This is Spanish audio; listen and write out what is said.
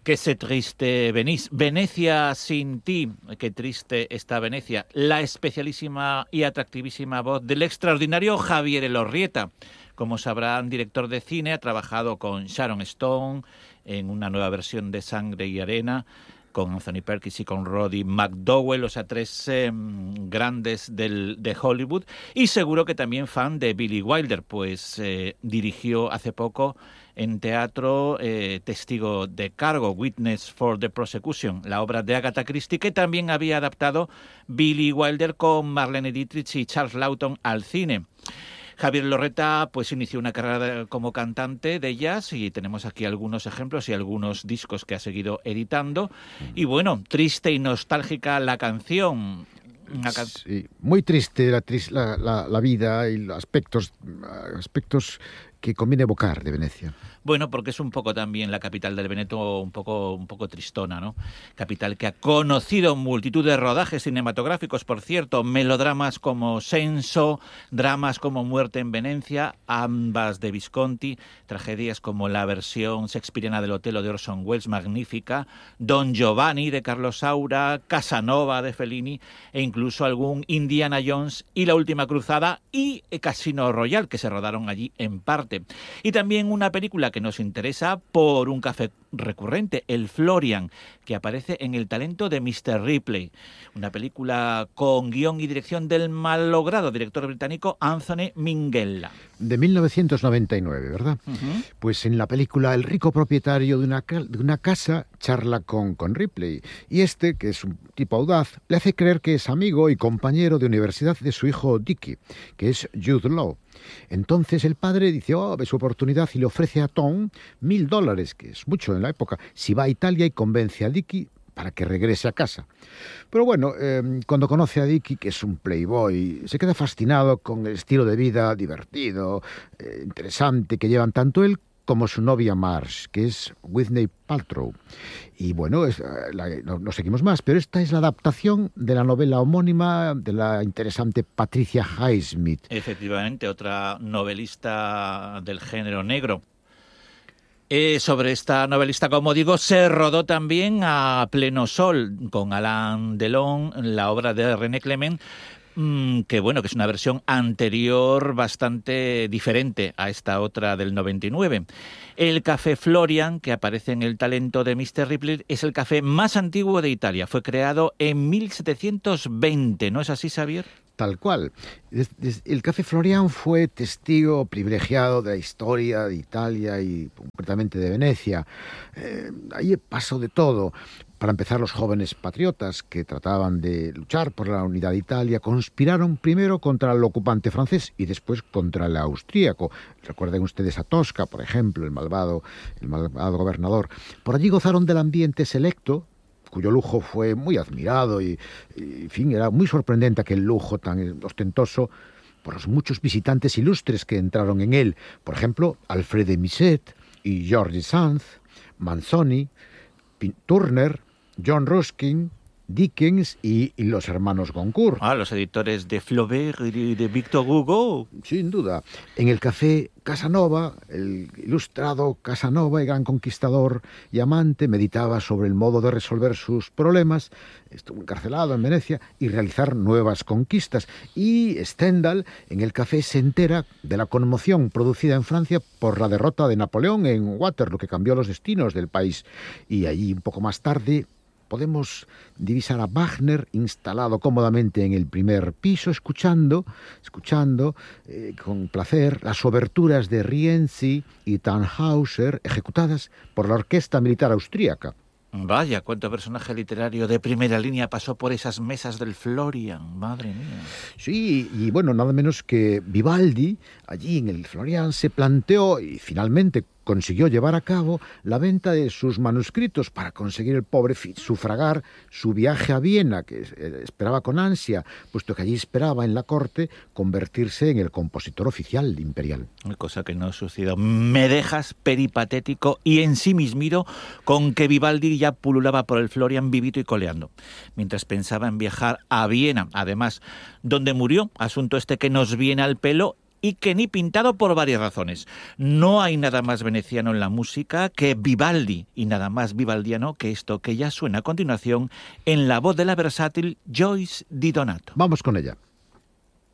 Qué sé triste venís. Venecia sin ti. Qué triste está Venecia. La especialísima y atractivísima voz del extraordinario Javier Elorrieta. Como sabrán, director de cine, ha trabajado con Sharon Stone en una nueva versión de Sangre y Arena, con Anthony Perkins y con Roddy McDowell, o sea, tres grandes de Hollywood. Y seguro que también fan de Billy Wilder, pues dirigió hace poco en teatro Testigo de Cargo, Witness for the Prosecution, la obra de Agatha Christie, que también había adaptado Billy Wilder con Marlene Dietrich y Charles Lawton al cine. Javier Elorrieta pues inició una carrera como cantante de jazz y tenemos aquí algunos ejemplos y algunos discos que ha seguido editando. Y bueno, triste y nostálgica la canción. Sí, muy triste la vida y los aspectos que conviene evocar de Venecia. Bueno, porque es un poco también la capital del Veneto, un poco tristona, ¿no? Capital que ha conocido multitud de rodajes cinematográficos, por cierto, melodramas como Senso, dramas como Muerte en Venecia, ambas de Visconti, tragedias como la versión shakespeariana del Otelo de Orson Welles, magnífica, Don Giovanni de Carlos Saura, Casanova de Fellini e incluso algún Indiana Jones y La Última Cruzada y Casino Royale, que se rodaron allí en parte. Y también una película que nos interesa por un café recurrente, el Florian, que aparece en El talento de Mr. Ripley, una película con guión y dirección del malogrado director británico Anthony Minghella. De 1999, ¿verdad? Uh-huh. Pues en la película el rico propietario de una casa charla con Ripley y que es un tipo audaz, le hace creer que es amigo y compañero de universidad de su hijo Dickie, que es Jude Law. Entonces el padre dice, ve su oportunidad y le ofrece a Tom $1,000, que es mucho en la época, si va a Italia y convence a Dickie para que regrese a casa. Pero bueno, cuando conoce a Dickie, que es un playboy, se queda fascinado con el estilo de vida divertido, interesante que llevan tanto él como su novia Marge, que es Whitney Paltrow. Y bueno, no seguimos más, pero esta es la adaptación de la novela homónima de la interesante Patricia Highsmith. Efectivamente, otra novelista del género negro. Sobre esta novelista, como digo, se rodó también a pleno sol con Alain Delon, la obra de René Clement, que es una versión anterior bastante diferente a esta otra del 99. El café Florian, que aparece en El talento de Mr. Ripley, es el café más antiguo de Italia. Fue creado en 1720, ¿no es así, Xavier? Tal cual. El Café Florian fue testigo privilegiado de la historia de Italia y concretamente de Venecia. Ahí pasó de todo. Para empezar, los jóvenes patriotas que trataban de luchar por la unidad de Italia conspiraron primero contra el ocupante francés y después contra el austríaco. Recuerden ustedes a Tosca, por ejemplo, el malvado gobernador. Por allí gozaron del ambiente selecto, cuyo lujo fue muy admirado y, en fin, era muy sorprendente aquel lujo tan ostentoso por los muchos visitantes ilustres que entraron en él. Por ejemplo, Alfred de Musset y Georges Sand, Manzoni, Turner, John Ruskin, Dickens y los hermanos Goncourt. Los editores de Flaubert y de Victor Hugo. Sin duda. En el café Casanova, el ilustrado Casanova, el gran conquistador y amante, meditaba sobre el modo de resolver sus problemas, estuvo encarcelado en Venecia, y realizar nuevas conquistas. Y Stendhal, en el café, se entera de la conmoción producida en Francia por la derrota de Napoleón en Waterloo, que cambió los destinos del país. Y allí, un poco más tarde, podemos divisar a Wagner instalado cómodamente en el primer piso, escuchando con placer las oberturas de Rienzi y Tannhäuser ejecutadas por la orquesta militar austríaca. Vaya, cuánto personaje literario de primera línea pasó por esas mesas del Florian, madre mía. Sí, y bueno, nada menos que Vivaldi, allí en el Florian, se planteó y finalmente consiguió llevar a cabo la venta de sus manuscritos para conseguir el pobre sufragar su viaje a Viena, que esperaba con ansia, puesto que allí esperaba en la corte convertirse en el compositor oficial imperial. Cosa que no sucedió. Me dejas peripatético y ensimismado con que Vivaldi ya pululaba por el Florian vivito y coleando, mientras pensaba en viajar a Viena, además, donde murió, asunto que nos viene al pelo, y que ni pintado por varias razones. No hay nada más veneciano en la música que Vivaldi y nada más vivaldiano que esto que ya suena a continuación en la voz de la versátil Joyce Di Donato. Vamos con ella.